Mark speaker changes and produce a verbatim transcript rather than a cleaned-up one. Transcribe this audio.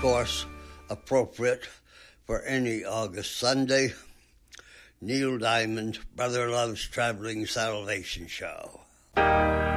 Speaker 1: course, appropriate for any August Sunday. Neil Diamond, Brother Love's Traveling Salvation Show.